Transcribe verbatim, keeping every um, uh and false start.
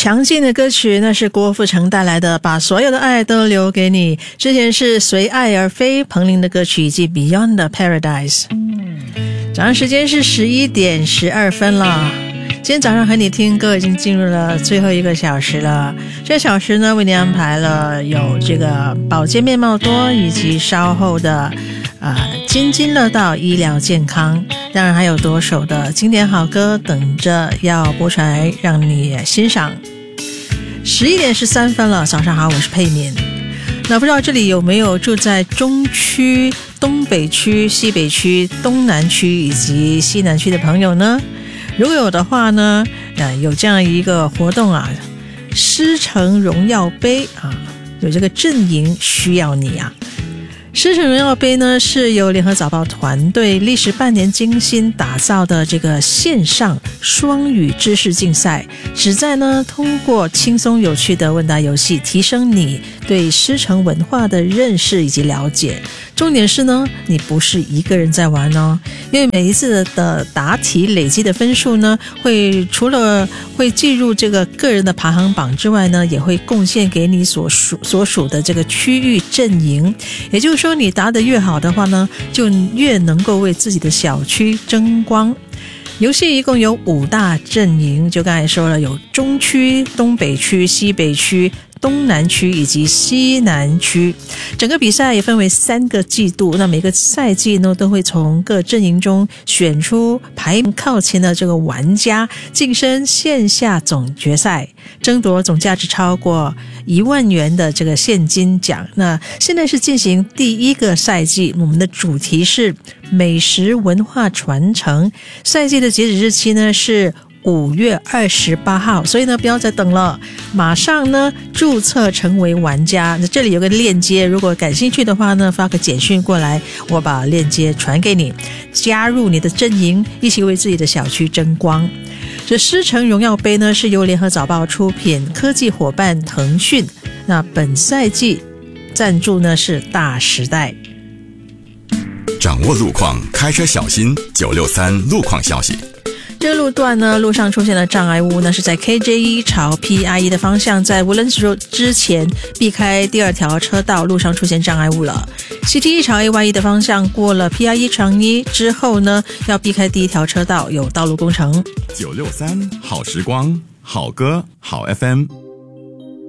强劲的歌曲，那是郭富城带来的把所有的爱都留给你。之前是随爱而飞彭羚的歌曲，以及 Beyond the Paradise。 早上时间是十一点十二分了，今天早上和你听歌已经进入了最后一个小时了。这个小时呢，为你安排了有这个保健面貌多，以及稍后的呃津津乐道医疗健康，当然还有多首的经典好歌等着要播出来让你欣赏。十一点十三分了，早上好，我是佩敏。那不知道这里有没有住在中区、东北区、西北区、东南区以及西南区的朋友呢？如果有的话呢，呃，有这样一个活动啊，狮城荣耀杯啊，有这个阵营需要你啊。狮城荣耀杯呢，是由联合早报团队历时半年精心打造的这个线上双语知识竞赛，旨在呢通过轻松有趣的问答游戏，提升你对狮城文化的认识以及了解。重点是呢，你不是一个人在玩哦，因为每一次的答题累积的分数呢，会除了会计入这个个人的排行榜之外呢，也会贡献给你所属所属的这个区域阵营。也就是说，你答得越好的话呢，就越能够为自己的小区争光。游戏一共有五大阵营，就刚才说了，有中区、东北区、西北区、东南区以及西南区。整个比赛也分为三个季度，那每个赛季呢都会从各阵营中选出排名靠前的这个玩家，晋升线下总决赛，争夺总价值超过一万元的这个现金奖。那现在是进行第一个赛季，我们的主题是美食文化传承，赛季的截止日期呢是五月二十八号，所以呢不要再等了，马上呢注册成为玩家。那这里有个链接，如果感兴趣的话呢，发个简讯过来，我把链接传给你，加入你的阵营，一起为自己的小区争光。这狮城荣耀杯呢是由联合早报出品，科技伙伴腾讯，那本赛季赞助呢是大时代。 掌握路况，开车小心。九六三路况消息。 这个路段呢，路上出现了障碍物呢，是在 K J 一 朝 P I 一 的方向，在 Woodlands Road 之前避开第二条车道，路上出现障碍物了。C T 一 朝 A Y 一 的方向过了 P I 一 长一之后呢，要避开第一条车道，有道路工程。 九六三好时光，好歌好 F M。